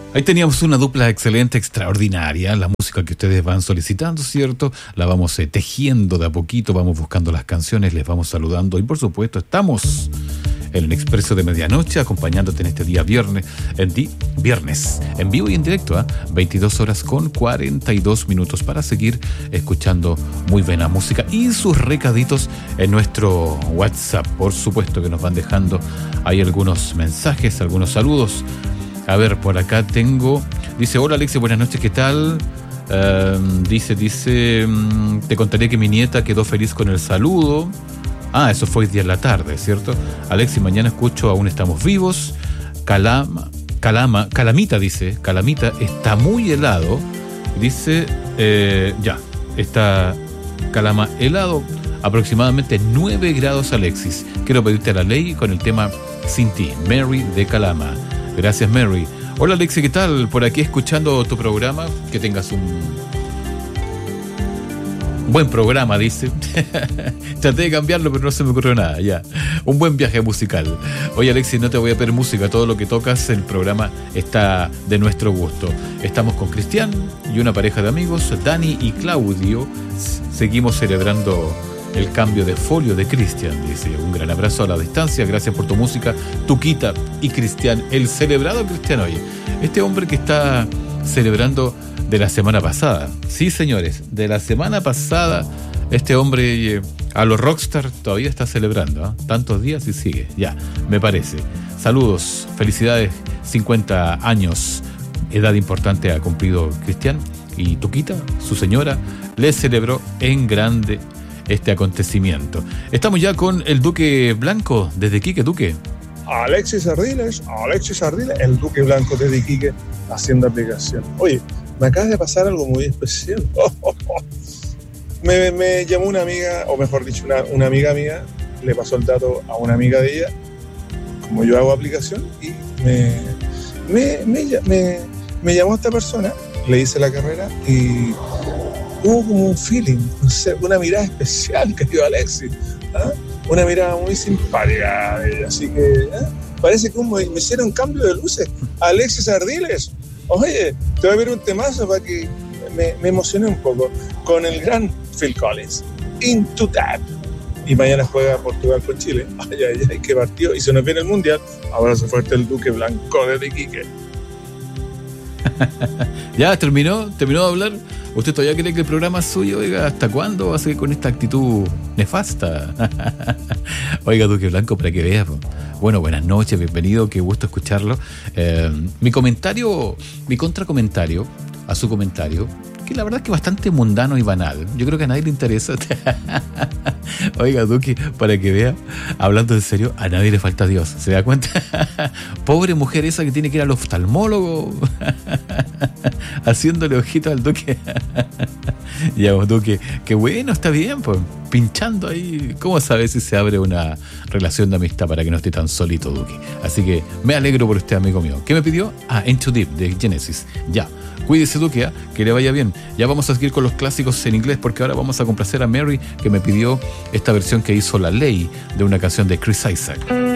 Ahí teníamos una dupla excelente, extraordinaria, la música que ustedes van solicitando, ¿cierto? La vamos tejiendo de a poquito, vamos buscando las canciones, les vamos saludando y por supuesto estamos en el Expreso de Medianoche acompañándote en este día viernes, en vivo y en directo, 22 horas con 42 minutos para seguir escuchando muy buena música y sus recaditos en nuestro WhatsApp, por supuesto que nos van dejando ahí algunos mensajes, algunos saludos. A ver, por acá tengo... Dice, hola Alexi, buenas noches, ¿qué tal? Dice, te contaré que mi nieta quedó feliz con el saludo. Eso fue hoy día en la tarde, ¿cierto? Alexi, mañana escucho Aún Estamos Vivos. Calamita, dice. Calamita está muy helado. Dice, está Calama helado. Aproximadamente 9 grados, Alexis. Quiero pedirte a la ley con el tema Sin Ti, Mary de Calama. Gracias, Mary. Hola, Alexi, ¿qué tal? Por aquí escuchando tu programa. Que tengas un buen programa, dice. Traté de cambiarlo, pero no se me ocurrió nada. Ya. Un buen viaje musical. Oye, Alexi, no te voy a pedir música. Todo lo que tocas, el programa está de nuestro gusto. Estamos con Cristian y una pareja de amigos, Dani y Claudio. Seguimos celebrando el cambio de folio de Cristian, dice. Un gran abrazo a la distancia, gracias por tu música, Tuquita y Cristian, el celebrado Cristian hoy. Este hombre que está celebrando de la semana pasada. Sí, señores, de la semana pasada, este hombre a los rockstar todavía está celebrando, tantos días y sigue, ya, me parece. Saludos, felicidades, 50 años, edad importante ha cumplido Cristian, y Tuquita, su señora, le celebró en grande este acontecimiento. Estamos ya con el Duque Blanco desde Iquique. Duque. Alexis Ardiles, el Duque Blanco desde Iquique, haciendo aplicación. Oye, me acaba de pasar algo muy especial. Me llamó una amiga, o mejor dicho, una amiga mía, le pasó el dato a una amiga de ella, como yo hago aplicación, y me llamó esta persona, le hice la carrera y hubo como un feeling, una mirada especial que dio Alexis, una mirada muy simpática de ella, así que parece como me hicieron cambio de luces. Alexis Ardiles, oye, te voy a ver un temazo para que me emocione un poco con el gran Phil Collins, Into That. Y mañana juega Portugal con Chile. Ay, qué partido. Y se nos viene el Mundial. Abrazo fuerte el Duque Blanco de Iquique. Ya, terminó de hablar. ¿Usted todavía cree que el programa es suyo? Oiga, ¿hasta cuándo va a seguir con esta actitud nefasta? Oiga, Duque Blanco, para que veas. Bueno, buenas noches, bienvenido, qué gusto escucharlo. Mi contracomentario a su comentario, que la verdad es que bastante mundano y banal. Yo creo que a nadie le interesa. Oiga, Duque, para que vea, hablando en serio, a nadie le falta Dios. ¿Se da cuenta? Pobre mujer esa que tiene que ir al oftalmólogo haciéndole ojito al Duque. Ya, Duque, qué bueno, está bien, pues, pinchando ahí. ¿Cómo sabes si se abre una relación de amistad para que no esté tan solito, Duque? Así que me alegro por usted, amigo mío. ¿Qué me pidió? Into Deep, de Genesis. Ya. Cuídese, Duque, que le vaya bien. Ya vamos a seguir con los clásicos en inglés porque ahora vamos a complacer a Mary, que me pidió esta versión que hizo La Ley de una canción de Chris Isaak.